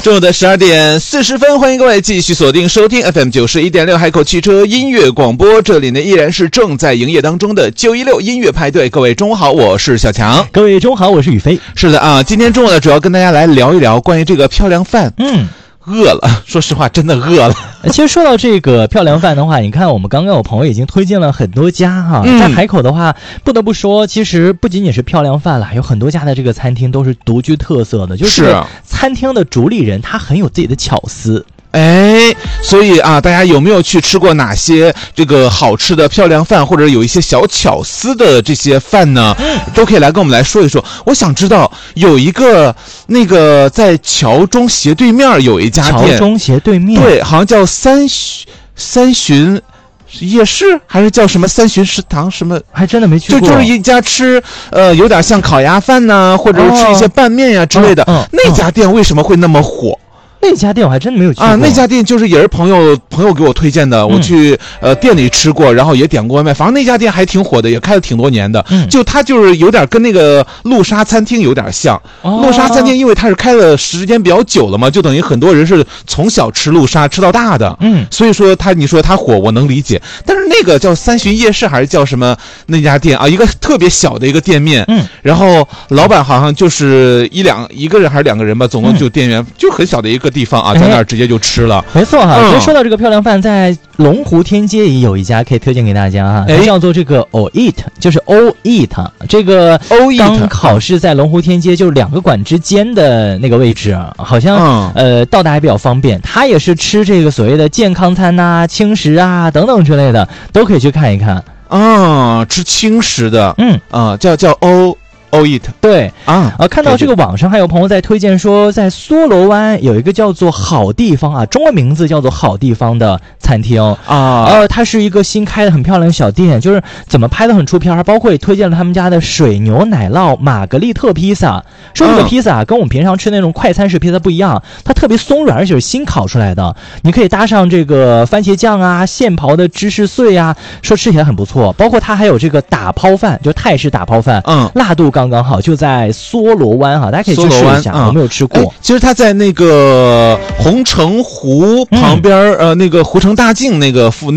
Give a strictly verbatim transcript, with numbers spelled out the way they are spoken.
中午的十二点四十分，欢迎各位继续锁定收听 F M 九十一点六海口汽车音乐广播，这里呢依然是正在营业当中的九一六音乐派对。各位中午好，我是小强。 各位中午好，我是宇飞。 是的啊，今天中午呢主要跟大家来聊一聊关于这个漂亮饭。嗯。饿了，说实话，真的饿了。 其实说到这个漂亮饭的话，你看我们刚刚有朋友已经推荐了很多家哈、嗯，在海口的话，不得不说，其实不仅仅是漂亮饭了，有很多家的这个餐厅都是独具特色的，就是餐厅的主理人他很有自己的巧思。 哎，所以啊，大家有没有去吃过哪些这个好吃的漂亮饭，或者有一些小巧思的这些饭呢？都可以来跟我们来说一说。我想知道有一个那个在桥中斜对面有一家店， 桥中斜对面， 对，好像叫三三旬夜市，还是叫什么三旬食堂？什么还真的没去过。 就就是一家吃呃有点像烤鸭饭呐、啊，或者是吃一些拌面呀、啊、之类的、哦嗯。那家店为什么会那么火？ 那家店我还真没有去过啊，那家店就是也是朋友朋友给我推荐的，我去、嗯、呃店里吃过，然后也点过外卖，反正那家店还挺火的，也开了挺多年的。嗯，就它就是有点跟那个陆沙餐厅有点像。哦、陆沙餐厅因为它是开了时间比较久了嘛，就等于很多人是从小吃陆沙吃到大的。嗯，所以说它你说它火我能理解，但是那个叫三旬夜市还是叫什么那家店啊，一个特别小的一个店面。嗯，然后老板好像就是一两一个人还是两个人吧，总共就店员、嗯、就很小的一个地方啊，在那儿直接就吃了。 没错哈，其实说到这个漂亮饭，在龙湖天街也有一家可以推荐给大家哈，它叫做这个 O Eat， 就是 O Eat， 这个 O Eat 刚好是在龙湖天街就是两个馆之间的那个位置啊，好像、嗯、呃到达还比较方便。它也是吃这个所谓的健康餐呐、啊、轻食啊等等之类的，都可以去看一看。 啊，吃轻食的，嗯啊，叫叫 O。O Eat 对啊，啊，看到这个网上还有朋友在推荐说，在梭罗湾有一个叫做好地方啊，中文名字叫做好地方的餐厅啊，呃，它是一个新开的很漂亮的小店，就是怎么拍的很出片，包括也推荐了他们家的水牛奶酪玛格丽特披萨。说这个披萨、啊、跟我们平常吃那种快餐式披萨不一样，它特别松软，而且是新烤出来的，你可以搭上这个番茄酱啊、现刨的芝士碎啊，说吃起来很不错。包括它还有这个打抛饭，就泰式打抛饭，嗯，辣度刚刚好，就在梭罗湾哈，大家可以去试一下。我没有吃过、嗯， 其实它在那个红城湖旁边、嗯，呃，那个湖城大境那个附。